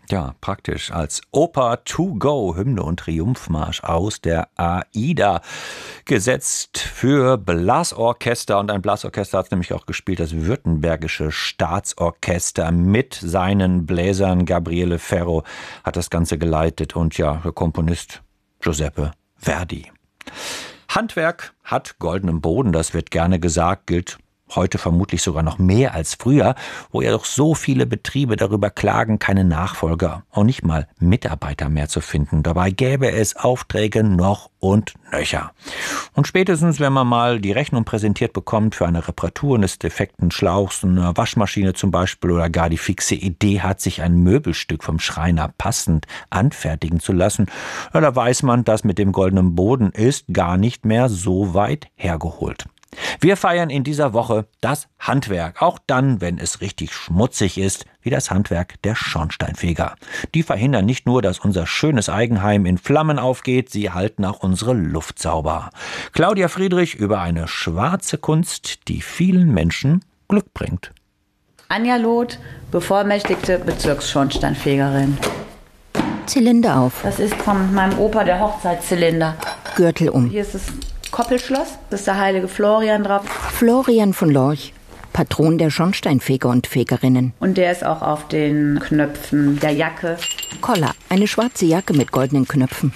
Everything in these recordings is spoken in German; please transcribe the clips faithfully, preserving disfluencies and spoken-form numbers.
Ja, praktisch als Oper to go, Hymne und Triumphmarsch aus der AIDA. Gesetzt für Blasorchester. Und ein Blasorchester hat nämlich auch gespielt, das Württembergische Staatsorchester mit seinen Bläsern. Gabriele Ferro hat das Ganze geleitet und ja, der Komponist Giuseppe Verdi. Handwerk hat goldenen Boden, das wird gerne gesagt, gilt heute vermutlich sogar noch mehr als früher, wo ja doch so viele Betriebe darüber klagen, keine Nachfolger und nicht mal Mitarbeiter mehr zu finden. Dabei gäbe es Aufträge noch und nöcher. Und spätestens, wenn man mal die Rechnung präsentiert bekommt für eine Reparatur eines defekten Schlauchs, eine Waschmaschine zum Beispiel oder gar die fixe Idee hat, sich ein Möbelstück vom Schreiner passend anfertigen zu lassen, ja, da weiß man, dass mit dem goldenen Boden ist gar nicht mehr so weit hergeholt. Wir feiern in dieser Woche das Handwerk, auch dann, wenn es richtig schmutzig ist, wie das Handwerk der Schornsteinfeger. Die verhindern nicht nur, dass unser schönes Eigenheim in Flammen aufgeht, sie halten auch unsere Luft sauber. Claudia Friedrich über eine schwarze Kunst, die vielen Menschen Glück bringt. Anja Loth, bevollmächtigte Bezirksschornsteinfegerin. Zylinder auf. Das ist von meinem Opa der Hochzeitszylinder. Gürtel um. Hier ist das Koppelschloss, das ist der heilige Florian drauf. Florian von Lorch, Patron der Schornsteinfeger und Fegerinnen. Und der ist auch auf den Knöpfen der Jacke. Koller, eine schwarze Jacke mit goldenen Knöpfen.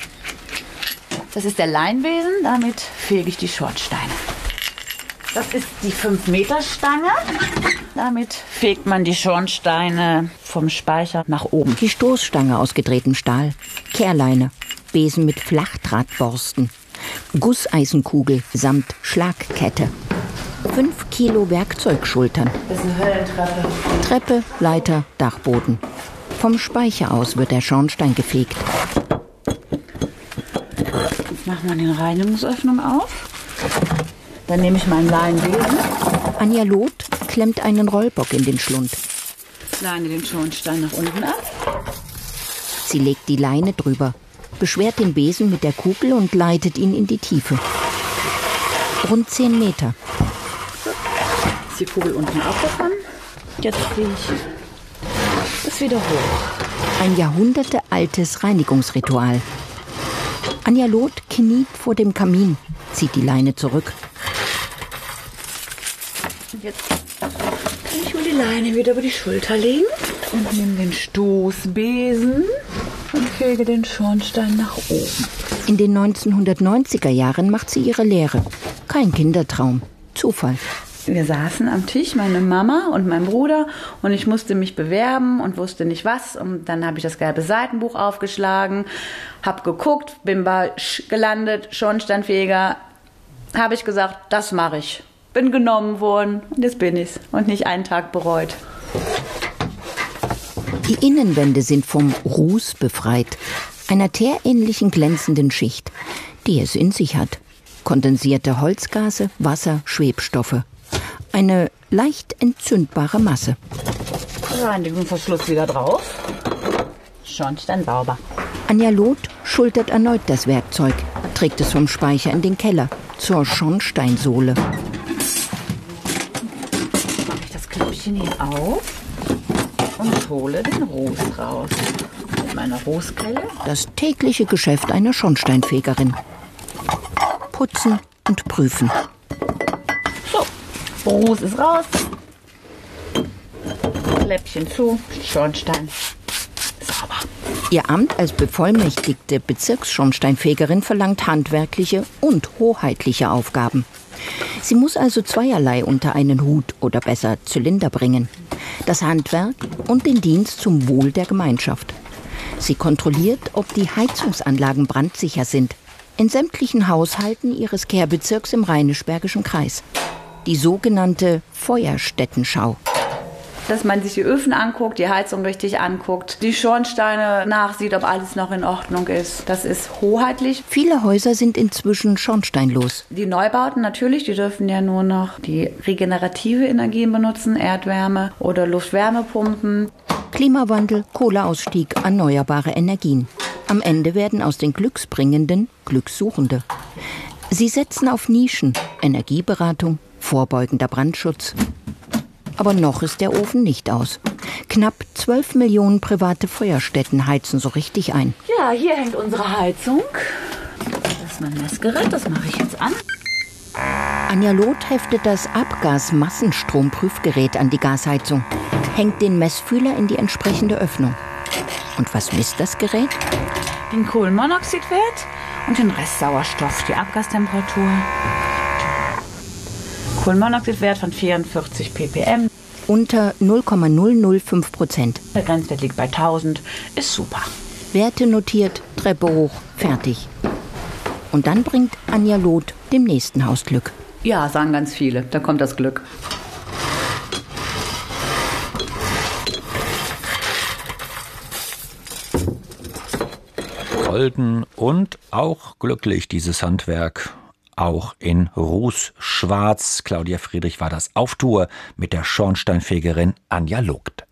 Das ist der Leinbesen, damit fege ich die Schornsteine. Das ist die fünf Meter Stange. Damit fegt man die Schornsteine vom Speicher nach oben. Die Stoßstange aus gedrehtem Stahl. Kehrleine, Besen mit Flachdrahtborsten. Gusseisenkugel samt Schlagkette. Fünf Kilo Werkzeugschultern. Das ist eine Höllentreppe. Treppe, Leiter, Dachboden. Vom Speicher aus wird der Schornstein gefegt. Jetzt machen wir die Reinigungsöffnung auf. Dann nehme ich meinen Leinenbesen. Anja Loth klemmt einen Rollbock in den Schlund. Leine den Schornstein nach unten ab. Sie legt die Leine drüber, beschwert den Besen mit der Kugel und leitet ihn in die Tiefe. Rund zehn Meter. Ist die Kugel unten aufgefangen? Jetzt ziehe ich das wieder hoch. Ein jahrhundertealtes Reinigungsritual. Anja Loth kniet vor dem Kamin, zieht die Leine zurück. Und jetzt kann ich mir die Leine wieder über die Schulter legen und nehme den Stoßbesen und fege den Schornstein nach oben. In den neunzehnhundertneunziger Jahren macht sie ihre Lehre. Kein Kindertraum, Zufall. Wir saßen am Tisch, meine Mama und mein Bruder, und ich musste mich bewerben und wusste nicht was. Und dann habe ich das gelbe Seitenbuch aufgeschlagen, habe geguckt, bin bei Sch gelandet, Schornsteinfeger. Habe ich gesagt, das mache ich. Bin genommen worden und jetzt bin ich's und nicht einen Tag bereut. Die Innenwände sind vom Ruß befreit, einer teerähnlichen glänzenden Schicht, die es in sich hat. Kondensierte Holzgase, Wasser, Schwebstoffe. Eine leicht entzündbare Masse. Reinigungsverschluss wieder drauf. Schornstein sauber. Anja Loth schultert erneut das Werkzeug, trägt es vom Speicher in den Keller, zur Schornsteinsohle. Mache ich das Klöppchen hier auf und hole den Ruß raus. Mit meiner Rußkelle. Das tägliche Geschäft einer Schornsteinfegerin. Putzen und prüfen. So, Ruß ist raus. Kläppchen zu, Schornstein sauber. Ihr Amt als bevollmächtigte Bezirksschornsteinfegerin verlangt handwerkliche und hoheitliche Aufgaben. Sie muss also zweierlei unter einen Hut oder besser Zylinder bringen. Das Handwerk und den Dienst zum Wohl der Gemeinschaft. Sie kontrolliert, ob die Heizungsanlagen brandsicher sind. In sämtlichen Haushalten ihres Kehrbezirks im Rheinisch-Bergischen Kreis. Die sogenannte Feuerstättenschau. Dass man sich die Öfen anguckt, die Heizung richtig anguckt, die Schornsteine nachsieht, ob alles noch in Ordnung ist. Das ist hoheitlich. Viele Häuser sind inzwischen schornsteinlos. Die Neubauten natürlich, die dürfen ja nur noch die regenerative Energien benutzen, Erdwärme oder Luftwärmepumpen. Klimawandel, Kohleausstieg, erneuerbare Energien. Am Ende werden aus den Glücksbringenden Glückssuchende. Sie setzen auf Nischen, Energieberatung, vorbeugender Brandschutz. Aber noch ist der Ofen nicht aus. Knapp zwölf Millionen private Feuerstätten heizen so richtig ein. Ja, hier hängt unsere Heizung. Das ist mein Messgerät, das mache ich jetzt an. Anja Loth heftet das Abgasmassenstromprüfgerät an die Gasheizung, hängt den Messfühler in die entsprechende Öffnung. Und was misst das Gerät? Den Kohlenmonoxidwert und den Restsauerstoff, die Abgastemperatur. Kohlenmonoxidwert von vierundvierzig ppm. Unter null Komma null null fünf Prozent. Der Grenzwert liegt bei tausend, ist super. Werte notiert, Treppe hoch, fertig. Und dann bringt Anja Loth dem nächsten Haus Glück. Ja, sagen ganz viele, da kommt das Glück. Golden und auch glücklich dieses Handwerk. Auch in Rußschwarz. Claudia Friedrich war das auf Tour mit der Schornsteinfegerin Anja Loth.